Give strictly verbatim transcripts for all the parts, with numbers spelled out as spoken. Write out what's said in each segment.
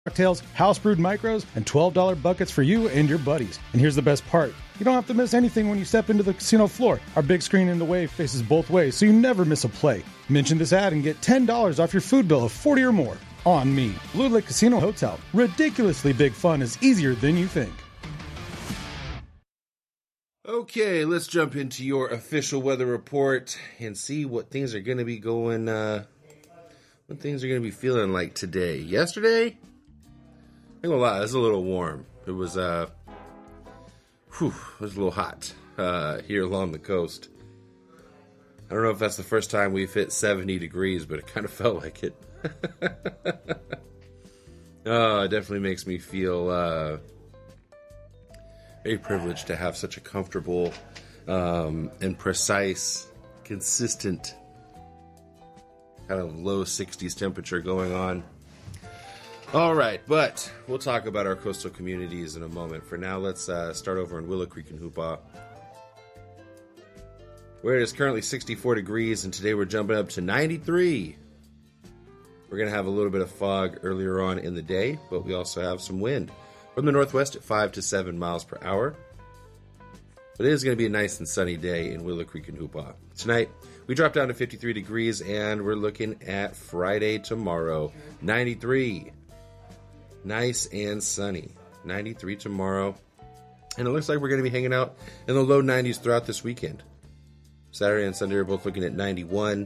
cocktails, house brewed micros, and twelve dollar buckets for you and your buddies. And here's the best part. You don't have to miss anything when you step into the casino floor. Our big screen in the wave faces both ways, so you never miss a play. Mention this ad and get ten dollars off your food bill of forty dollars or more. On me. Blue Lake Casino Hotel. Ridiculously big fun is easier than you think. Okay, let's jump into your official weather report and see what things are going to be going, uh, what things are going to be feeling like today. Yesterday, I ain't gonna lie, it was a little warm. It was, uh, whew, it was a little hot, uh, here along the coast. I don't know if that's the first time we've hit seventy degrees, but it kind of felt like it. Oh, it definitely makes me feel, uh, very privileged to have such a comfortable, um, and precise, consistent, kind of low sixties temperature going on. All right, but we'll talk about our coastal communities in a moment. For now, let's uh, start over in Willow Creek and Hoopaw, where it is currently sixty-four degrees, and today we're jumping up to ninety-three. We're going to have a little bit of fog earlier on in the day, but we also have some wind from the northwest at five to seven miles per hour. But it is going to be a nice and sunny day in Willow Creek and Hoopaw. Tonight, we drop down to fifty-three degrees, and we're looking at Friday tomorrow, ninety-three. Nice and sunny. ninety-three tomorrow. And it looks like we're going to be hanging out in the low nineties throughout this weekend. Saturday and Sunday are both looking at ninety-one.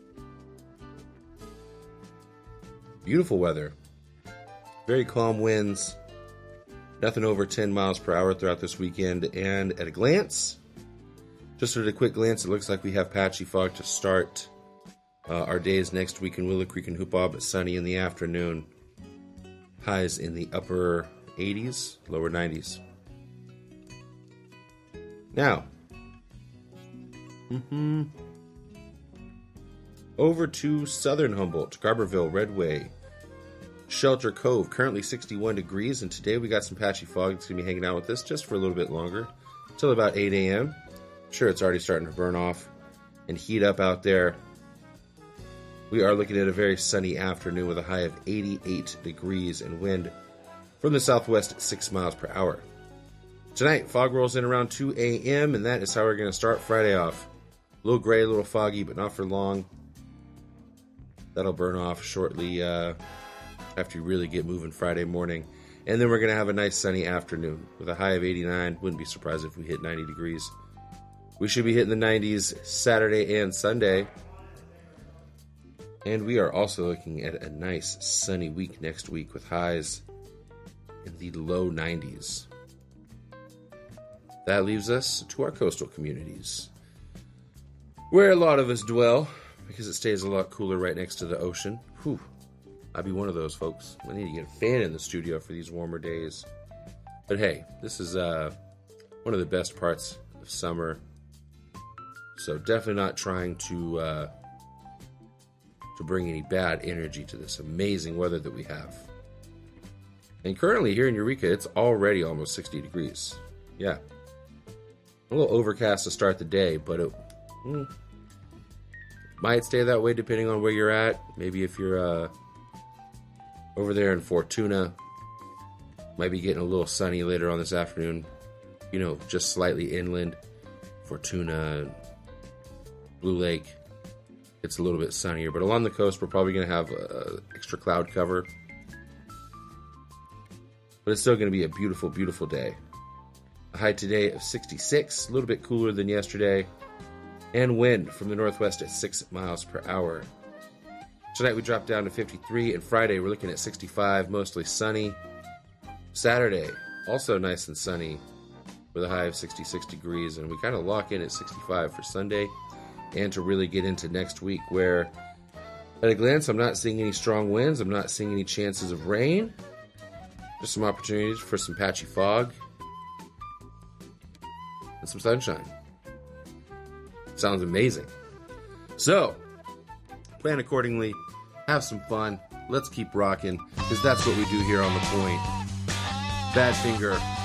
Beautiful weather. Very calm winds. Nothing over ten miles per hour throughout this weekend. And at a glance, just at a quick glance, it looks like we have patchy fog to start uh, our days next week in Willow Creek and Hoopaw, but sunny in the afternoon. Highs in the upper eighties, lower nineties. Now, mm-hmm, over to southern Humboldt, Garberville, Redway, Shelter Cove, currently sixty-one degrees, and today we got some patchy fog that's going to be hanging out with us just for a little bit longer, until about eight a.m. Sure, it's already starting to burn off and heat up out there. We are looking at a very sunny afternoon with a high of eighty-eight degrees and wind from the southwest at six miles per hour. Tonight, fog rolls in around two a.m., and that is how we're going to start Friday off. A little gray, a little foggy, but not for long. That'll burn off shortly uh, after you really get moving Friday morning. And then we're going to have a nice sunny afternoon with a high of eighty-nine. Wouldn't be surprised if we hit ninety degrees. We should be hitting the nineties Saturday and Sunday. And we are also looking at a nice sunny week next week with highs in the low nineties. That leaves us to our coastal communities, where a lot of us dwell because it stays a lot cooler right next to the ocean. Whew, I'd be one of those folks. I need to get a fan in the studio for these warmer days. But hey, this is uh, one of the best parts of summer. So definitely not trying to... Uh, to bring any bad energy to this amazing weather that we have. And currently here in Eureka, it's already almost sixty degrees. Yeah. A little overcast to start the day, but it mm, might stay that way depending on where you're at. Maybe if you're uh, over there in Fortuna, might be getting a little sunny later on this afternoon. You know, just slightly inland. Fortuna, Blue Lake. It's a little bit sunnier, but along the coast, we're probably going to have uh, extra cloud cover. But it's still going to be a beautiful, beautiful day. A high today of sixty-six, a little bit cooler than yesterday, and wind from the northwest at six miles per hour. Tonight we drop down to fifty-three, and Friday we're looking at sixty-five, mostly sunny. Saturday, also nice and sunny, with a high of sixty-six degrees, and we kind of lock in at sixty-five for Sunday. And to really get into next week, where at a glance I'm not seeing any strong winds, I'm not seeing any chances of rain, just some opportunities for some patchy fog and some sunshine. Sounds amazing. So, plan accordingly, have some fun, let's keep rocking, because that's what we do here on The Point. Badfinger